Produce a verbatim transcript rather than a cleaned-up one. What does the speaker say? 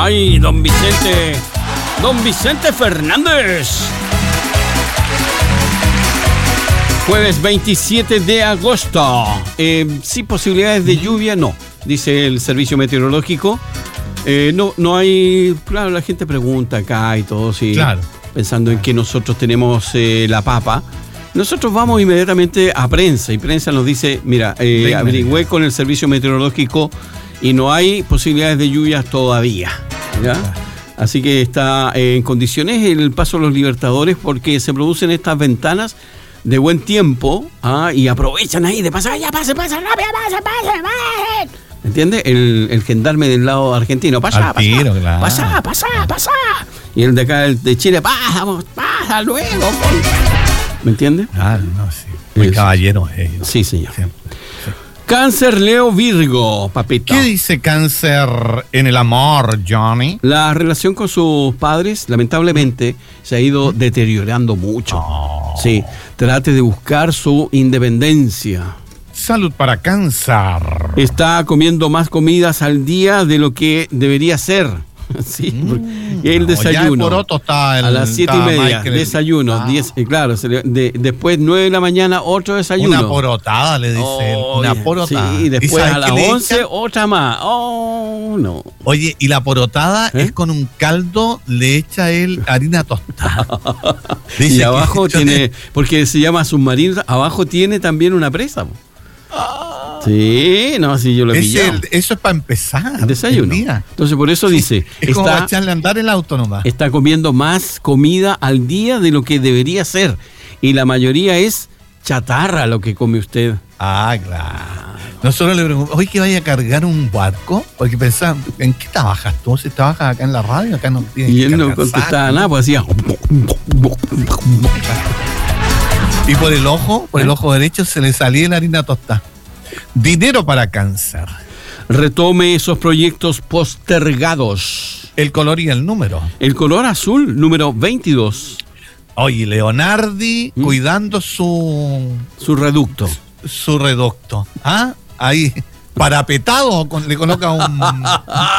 Ay, don Vicente. Don Vicente Fernández. Jueves veintisiete de agosto. Eh, sí, posibilidades de lluvia, no. Dice el servicio meteorológico. Eh, no, no hay. Claro, la gente pregunta acá y todo, sí. Claro. Pensando en que nosotros tenemos eh, la papa. Nosotros vamos inmediatamente a prensa y prensa nos dice, mira, eh, averigüé con el servicio meteorológico y no hay posibilidades de lluvias todavía, ¿ya? Así que está eh, en condiciones el paso a los Libertadores porque se producen estas ventanas de buen tiempo, ¿ah? Y aprovechan ahí de pasar, ya pase, pase, rápido, pase, pase, pase. ¿Entiendes? El, el gendarme del lado argentino, pasa, pasa, tiro, claro. pasa, pasa, pasa. Y el de acá, el de Chile, pasa, pasa, luego. ¿Me entiendes? Claro, no, sí. Muy Eso. caballero ellos. Sí, señor. Siempre. Sí. Cáncer, Leo, Virgo, papito. ¿Qué dice Cáncer en el amor, Johnny? La relación con sus padres, lamentablemente, se ha ido deteriorando mucho. Oh. Sí, trate de buscar su independencia. Salud para Cáncer. Está comiendo más comidas al día de lo que debería ser. Sí, Mm, y el no, desayuno. ya el poroto está el, a las siete y está media, más que el- desayuno. Ah. diez, eh, claro, se le- de- después nueve de la mañana, otro desayuno. Una porotada, le dice él. Oh, Una yeah. porotada. Sí, y después sabes a las qué le once, echan? otra más. Oh, no. Oye, y la porotada ¿Eh? es con un caldo, le echa él harina tostada. Y Dice que abajo esto tiene, es- porque se llama submarino, abajo tiene también una presa. po. Sí, no, sí, yo lo he es pillado. el- eso es para empezar. Desayuno. el día. Entonces, por eso dice, Es como para está, echarle a andar el auto nomás. está comiendo más comida al día de lo que debería ser. Y la mayoría es chatarra lo que come usted. Ah, claro. Nosotros le preguntamos, oye, que vaya a cargar un barco, porque pensaban, ¿en qué trabajas tú? Si trabajas acá en la radio, acá no tienes Y que él no cargar contestaba saco. nada, pues hacía. Y por el ojo, por el ojo derecho se le salía la harina tostada. Dinero para Cáncer. Retome esos proyectos postergados. El color y el número. El color azul, número veintidós, Oye, Leonardi ¿Mm? cuidando su, su reducto. su reducto. ¿Ah? Ahí, parapetado, con- le coloca un, un